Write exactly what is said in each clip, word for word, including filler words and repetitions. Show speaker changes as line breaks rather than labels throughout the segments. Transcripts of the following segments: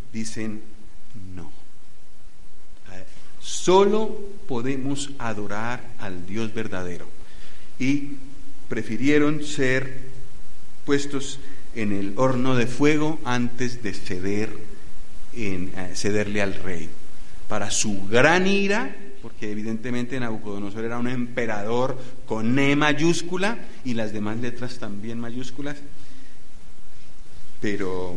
dicen no. Solo podemos adorar al Dios verdadero. Y prefirieron ser puestos en el horno de fuego antes de ceder en, eh, cederle al rey. Para su gran ira, porque evidentemente Nabucodonosor era un emperador con E mayúscula y las demás letras también mayúsculas, pero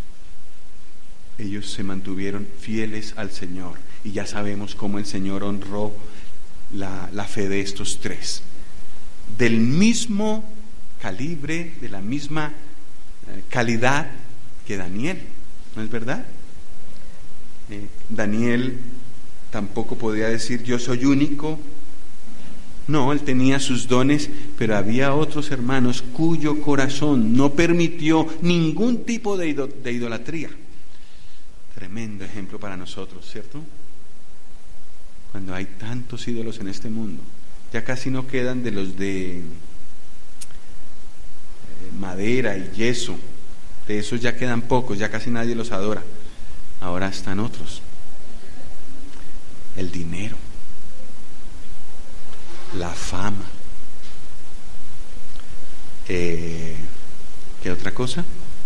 ellos se mantuvieron fieles al Señor, y ya sabemos cómo el Señor honró la, la fe de estos tres, del mismo calibre, de la misma eh, calidad que Daniel, ¿no es verdad? Eh, Daniel tampoco podía decir yo soy único. No, él tenía sus dones, pero había otros hermanos cuyo corazón no permitió ningún tipo de, ido, de idolatría. Tremendo ejemplo para nosotros, ¿cierto? Cuando hay tantos ídolos en este mundo, ya casi no quedan de los de eh, madera y yeso, de esos ya quedan pocos, ya casi nadie los adora. Ahora están otros. El dinero, la fama, eh, ¿qué otra cosa?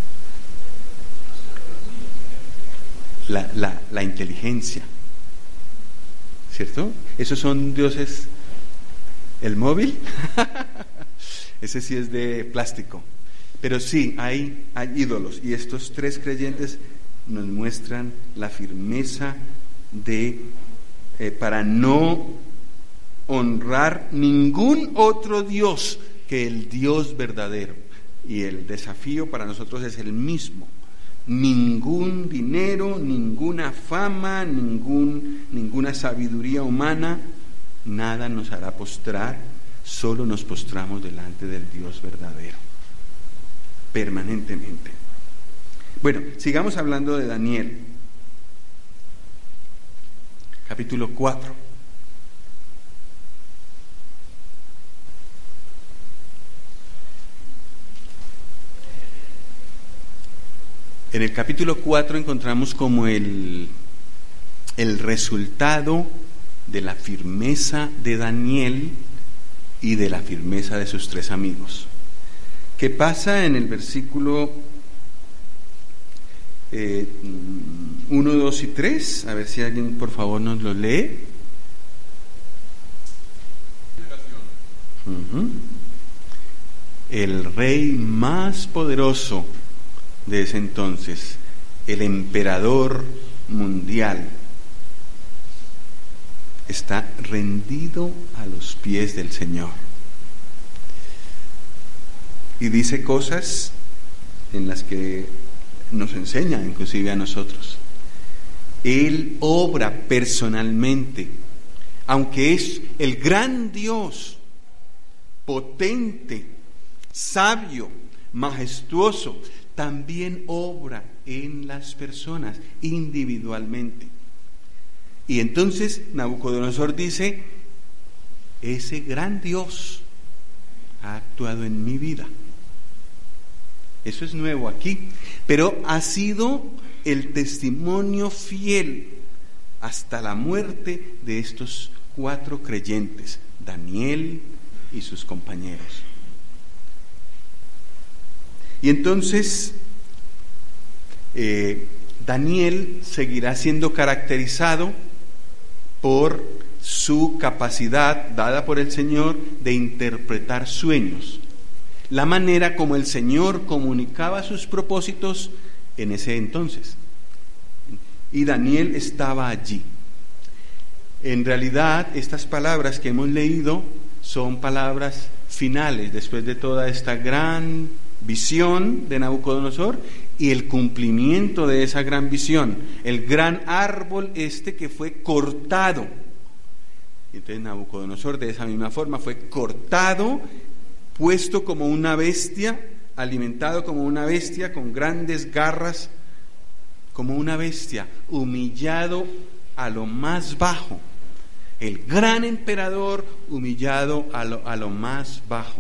La, la, la inteligencia, ¿cierto? Esos son dioses. El móvil, ese sí es de plástico, pero sí hay, hay ídolos, y estos tres creyentes nos muestran la firmeza de eh, para no honrar ningún otro Dios que el Dios verdadero. Y el desafío para nosotros es el mismo: ningún dinero, ninguna fama, ningún, ninguna sabiduría humana, nada nos hará postrar, solo nos postramos delante del Dios verdadero, permanentemente. Bueno, sigamos hablando de Daniel, capítulo cuatro. En el capítulo cuatro encontramos como el, el resultado de la firmeza de Daniel y de la firmeza de sus tres amigos. ¿Qué pasa en el versículo eh, uno, dos y tres? A ver si alguien por favor nos lo lee. Uh-huh. El rey más poderoso de ese entonces, el emperador mundial, está rendido a los pies del Señor. Y dice cosas en las que nos enseña inclusive a nosotros. Él obra personalmente, aunque es el gran Dios, potente, sabio, majestuoso, también obra en las personas individualmente. Y entonces Nabucodonosor dice: ese gran Dios ha actuado en mi vida. Eso es nuevo aquí, pero ha sido el testimonio fiel hasta la muerte de estos cuatro creyentes, Daniel y sus compañeros. Y entonces eh, Daniel seguirá siendo caracterizado por su capacidad dada por el Señor de interpretar sueños, la manera como el Señor comunicaba sus propósitos en ese entonces. Y Daniel estaba allí. En realidad, estas palabras que hemos leído son palabras finales después de toda esta gran visión de Nabucodonosor y el cumplimiento de esa gran visión, el gran árbol este que fue cortado. Entonces Nabucodonosor de esa misma forma fue cortado, puesto como una bestia, alimentado como una bestia, con grandes garras, como una bestia, humillado a lo más bajo. El gran emperador humillado a lo, a lo más bajo.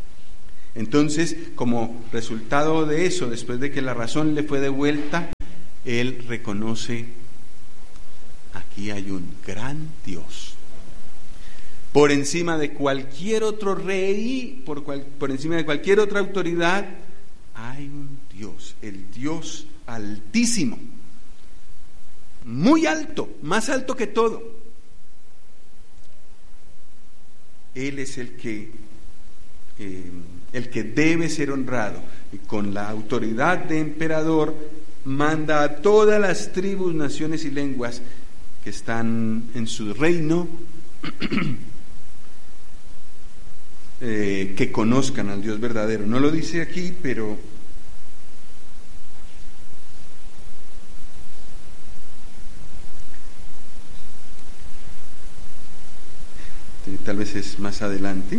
Entonces, como resultado de eso, después de que la razón le fue devuelta, él reconoce: aquí hay un gran Dios. Por encima de cualquier otro rey, por, cual, por encima de cualquier otra autoridad, hay un Dios, el Dios altísimo, muy alto, más alto que todo. Él es el que, eh, el que debe ser honrado, y con la autoridad de emperador manda a todas las tribus, naciones y lenguas que están en su reino eh, que conozcan al Dios verdadero. No lo dice aquí, pero tal vez es más adelante,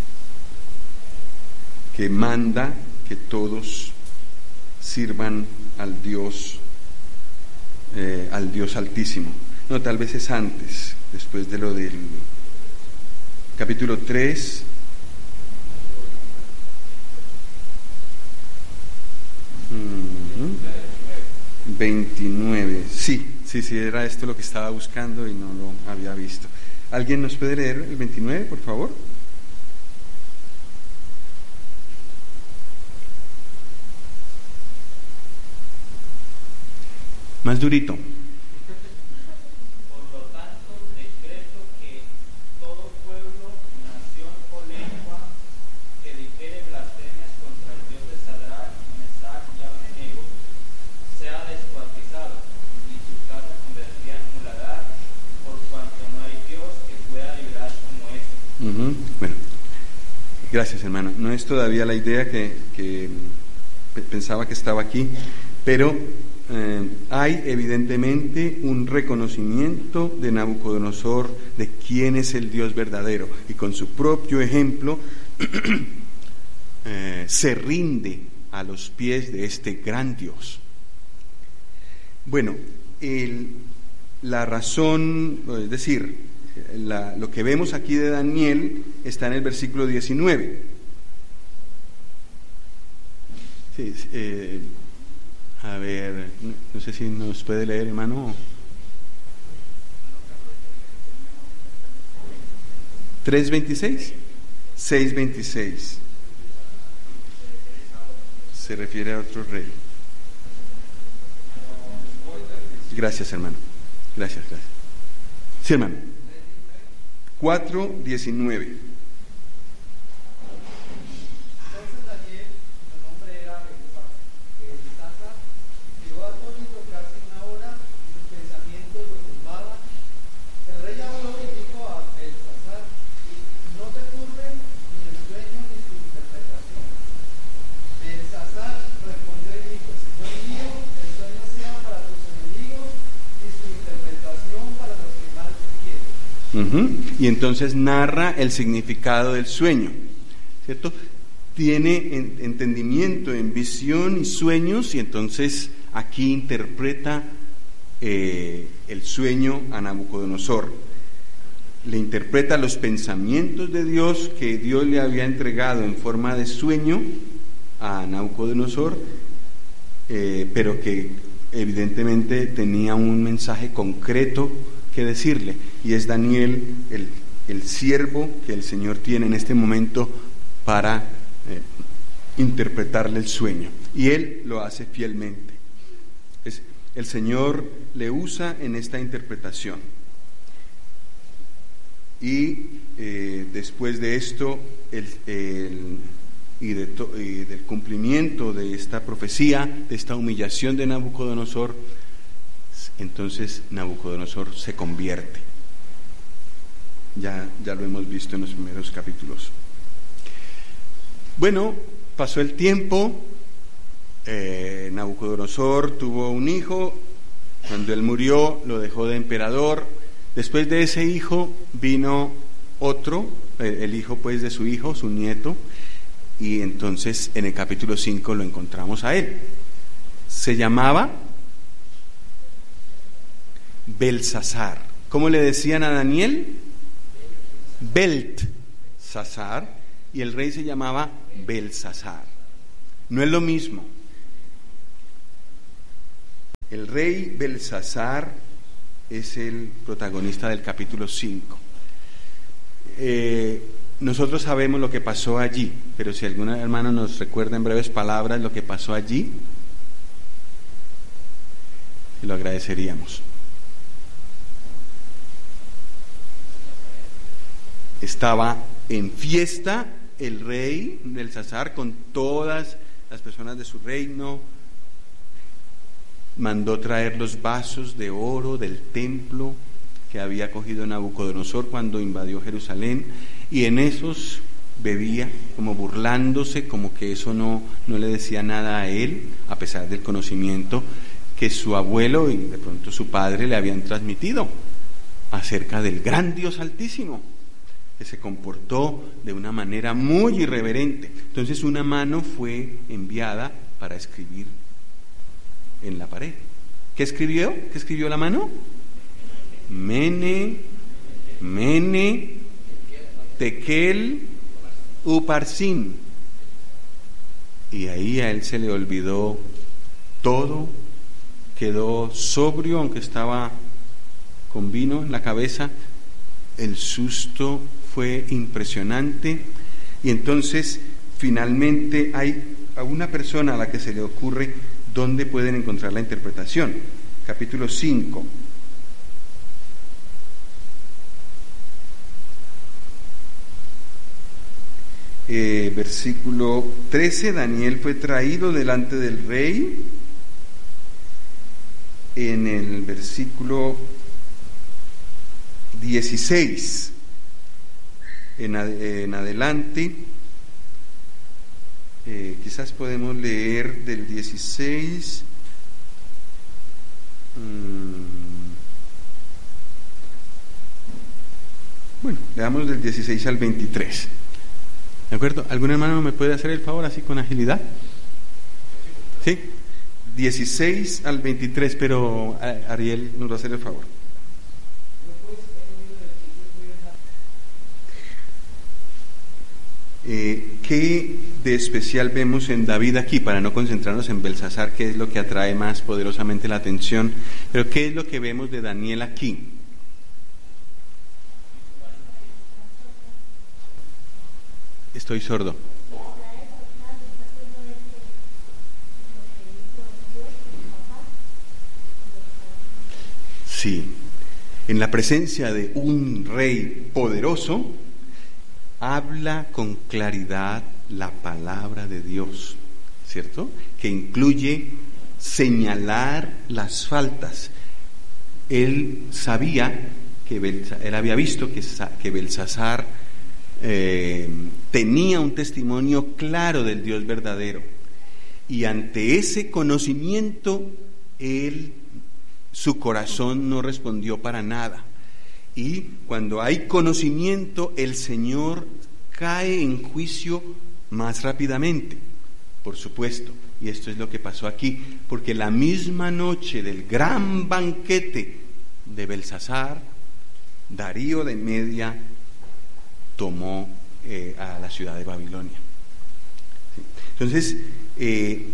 que manda que todos sirvan al Dios, eh, al Dios altísimo. No, tal vez es antes, después de lo del capítulo tres. Uh-huh. veintinueve, sí, sí, sí, era esto lo que estaba buscando y no lo había visto. ¿Alguien nos puede leer el veintinueve, por favor? Más durito.
Por lo tanto, decreto que todo pueblo, nación o lengua que dijere blasfemias contra el Dios de Sadrach, Mesach y Abednego sea descuartizado, y su casa convertida en muladar, por cuanto no hay Dios que pueda librar como este.
Uh-huh. Bueno, gracias, hermano. No es todavía la idea que, que pensaba que estaba aquí, pero Eh, hay evidentemente un reconocimiento de Nabucodonosor de quién es el Dios verdadero, y con su propio ejemplo eh, se rinde a los pies de este gran Dios. Bueno, el, la razón, es decir, la, lo que vemos aquí de Daniel está en el versículo diecinueve. Sí, eh, A ver, no sé si nos puede leer, hermano. ¿tres veintiséis? seis veintiséis. Se refiere a otro rey. Gracias, hermano. Gracias, gracias. Sí, hermano. cuatro diecinueve. Uh-huh. Y entonces narra el significado del sueño, ¿cierto? Tiene en, entendimiento en visión y sueños, y entonces aquí interpreta eh, el sueño a Nabucodonosor. Le interpreta los pensamientos de Dios que Dios le había entregado en forma de sueño a Nabucodonosor, eh, pero que evidentemente tenía un mensaje concreto que decirle, y es Daniel el, el siervo que el Señor tiene en este momento para eh, interpretarle el sueño, y él lo hace fielmente. Es, el Señor le usa en esta interpretación, y eh, después de esto el, el, y, de to, y del cumplimiento de esta profecía, de esta humillación de Nabucodonosor, entonces Nabucodonosor se convierte. Ya, ya lo hemos visto en los primeros capítulos. Bueno, pasó el tiempo, eh, Nabucodonosor tuvo un hijo. Cuando él murió, lo dejó de emperador. Después de ese hijo vino otro, eh, el hijo pues de su hijo, su nieto, y entonces en el capítulo cinco lo encontramos a él. Se llamaba Belsasar. ¿Cómo le decían a Daniel? Beltsasar, y el rey se llamaba Belsasar. No es lo mismo. El rey Belsasar es el protagonista del capítulo cinco. Eh, nosotros sabemos lo que pasó allí, pero si algún hermano nos recuerda en breves palabras lo que pasó allí, lo agradeceríamos. Estaba en fiesta el rey Belsasar con todas las personas de su reino. Mandó traer los vasos de oro del templo que había cogido Nabucodonosor cuando invadió Jerusalén, y en esos bebía, como burlándose, como que eso no, no le decía nada a él, a pesar del conocimiento que su abuelo y de pronto su padre le habían transmitido acerca del gran Dios Altísimo, que se comportó de una manera muy irreverente. Entonces una mano fue enviada para escribir en la pared. ¿Qué escribió? ¿Qué escribió la mano? Mene, Mene, Tekel, Uparsin. Y ahí a él se le olvidó todo, quedó sobrio, aunque estaba con vino en la cabeza. El susto fue impresionante, y entonces finalmente hay a una persona a la que se le ocurre dónde pueden encontrar la interpretación. Capítulo cinco. Eh, versículo trece, Daniel fue traído delante del rey. En el versículo dieciséis en, ad, en adelante, eh, quizás podemos leer del dieciséis, mmm, bueno, leamos del dieciséis al veintitrés. ¿De acuerdo? ¿Algún hermano me puede hacer el favor así con agilidad? ¿Sí? dieciséis al veintitrés, pero Ariel nos va a hacer el favor. Eh, ¿Qué de especial vemos en David aquí? Para no concentrarnos en Belsasar, ¿qué es lo que atrae más poderosamente la atención? Pero ¿qué es lo que vemos de Daniel aquí? Estoy sordo. Sí, en la presencia de un rey poderoso, habla con claridad la palabra de Dios, ¿cierto? Que incluye señalar las faltas. Él sabía que Belsasar, él había visto que, que Belsasar eh, tenía un testimonio claro del Dios verdadero, y ante ese conocimiento él, su corazón no respondió para nada. Y cuando hay conocimiento, el Señor cae en juicio más rápidamente, por supuesto. Y esto es lo que pasó aquí, porque la misma noche del gran banquete de Belsasar, Darío de Media tomó eh, a la ciudad de Babilonia. ¿Sí? Entonces, eh,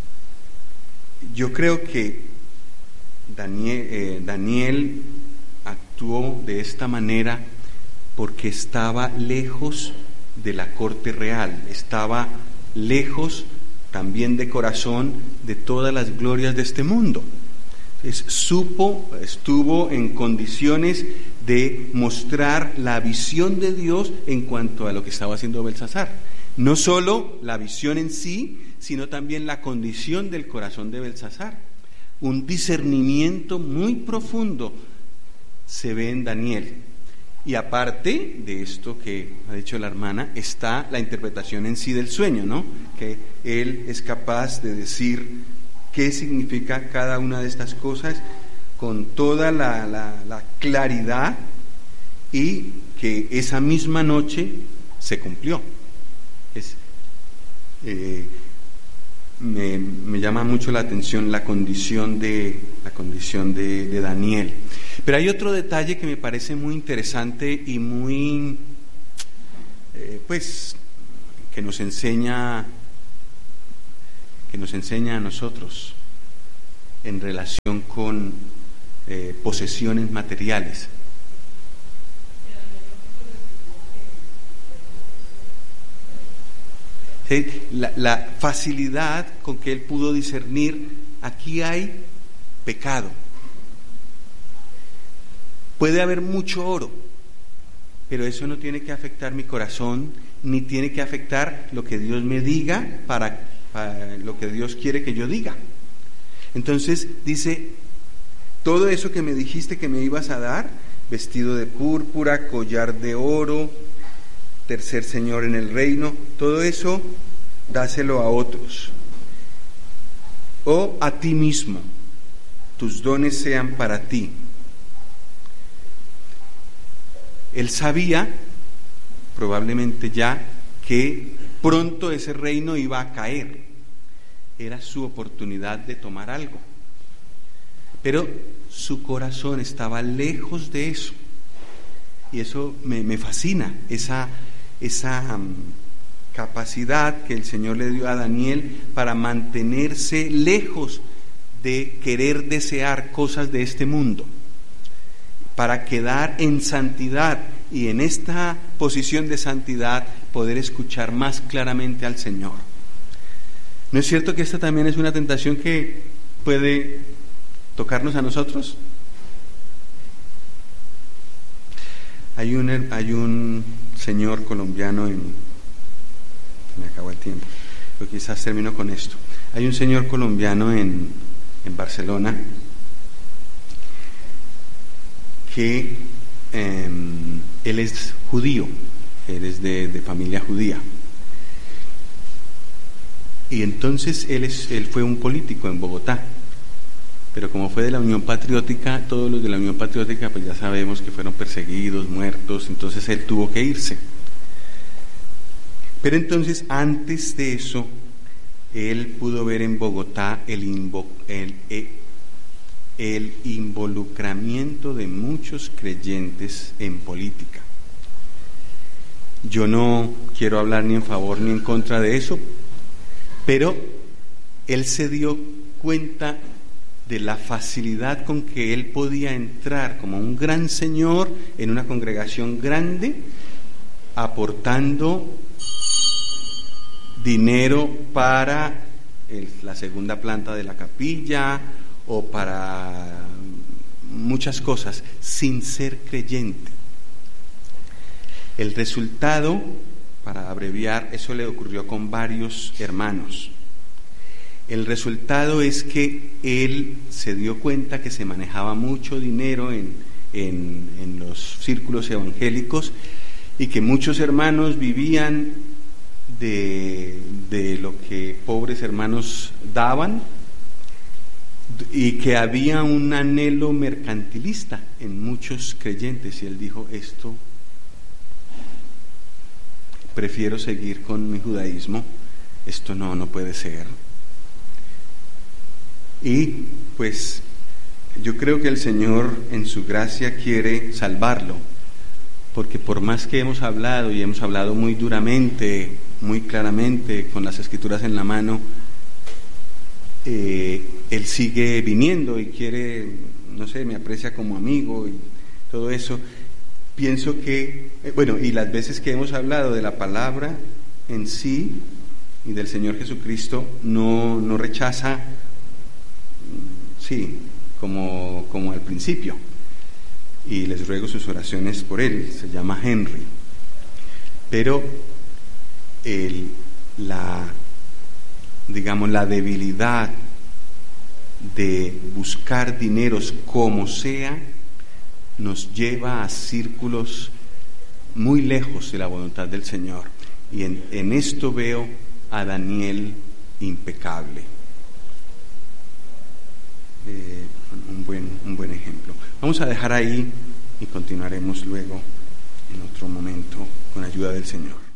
yo creo que Daniel, eh, Daniel actuó de esta manera porque estaba lejos de la corte real, estaba lejos también de corazón de todas las glorias de este mundo. Entonces, supo, estuvo en condiciones de mostrar la visión de Dios en cuanto a lo que estaba haciendo Belsasar. No solo la visión en sí, sino también la condición del corazón de Belsasar. Un discernimiento muy profundo se ve en Daniel. Y aparte de esto que ha dicho la hermana, está la interpretación en sí del sueño, ¿no? Que él es capaz de decir qué significa cada una de estas cosas con toda la, la, la claridad, y que esa misma noche se cumplió. Es, eh, me, me llama mucho la atención la condición de la condición de, de Daniel. Pero hay otro detalle que me parece muy interesante y muy, eh, pues, que nos enseña, que nos enseña a nosotros en relación con eh, posesiones materiales. ¿Sí? La, la facilidad con que él pudo discernir, aquí hay pecado. Puede haber mucho oro, pero eso no tiene que afectar mi corazón, ni tiene que afectar lo que Dios me diga, para, para lo que Dios quiere que yo diga. Entonces dice, todo eso que me dijiste que me ibas a dar, vestido de púrpura, collar de oro, tercer señor en el reino, todo eso dáselo a otros, o a ti mismo, tus dones sean para ti. Él sabía, probablemente ya, que pronto ese reino iba a caer. Era su oportunidad de tomar algo. Pero su corazón estaba lejos de eso. Y eso me, me fascina, esa, esa um, capacidad que el Señor le dio a Daniel para mantenerse lejos de querer desear cosas de este mundo, para quedar en santidad, y en esta posición de santidad poder escuchar más claramente al Señor. ¿No es cierto que esta también es una tentación que puede tocarnos a nosotros? Hay un, hay un señor colombiano en... me acabó el tiempo, pero quizás termino con esto. Hay un señor colombiano en, en Barcelona que eh, él es judío, él es de, de familia judía, y entonces él, es, él fue un político en Bogotá, pero como fue de la Unión Patriótica, todos los de la Unión Patriótica pues ya sabemos que fueron perseguidos, muertos, entonces él tuvo que irse. Pero entonces antes de eso él pudo ver en Bogotá el, invo, el, el el involucramiento de muchos creyentes en política. Yo no quiero hablar ni en favor ni en contra de eso, pero él se dio cuenta de la facilidad con que él podía entrar como un gran señor en una congregación grande, aportando dinero para el, la segunda planta de la capilla, o para muchas cosas, sin ser creyente. El resultado, para abreviar, eso le ocurrió con varios hermanos. El resultado es que él se dio cuenta que se manejaba mucho dinero en, en, en los círculos evangélicos, y que muchos hermanos vivían de, de lo que pobres hermanos daban, y que había un anhelo mercantilista en muchos creyentes, y él dijo, esto, prefiero seguir con mi judaísmo, esto no, no puede ser. Y pues yo creo que el Señor en su gracia quiere salvarlo, porque por más que hemos hablado, y hemos hablado muy duramente, muy claramente, con las escrituras en la mano, eh, él sigue viniendo y quiere, no sé, me aprecia como amigo y todo eso. Pienso que, eh, bueno, y las veces que hemos hablado de la palabra en sí y del Señor Jesucristo, no, no rechaza, sí, como, como al principio, y les ruego sus oraciones por él. Se llama Henry, pero el, la, digamos, la debilidad de buscar dineros como sea nos lleva a círculos muy lejos de la voluntad del Señor, y en, en esto veo a Daniel impecable, eh, un buen, un buen ejemplo. Vamos a dejar ahí y continuaremos luego en otro momento con ayuda del Señor.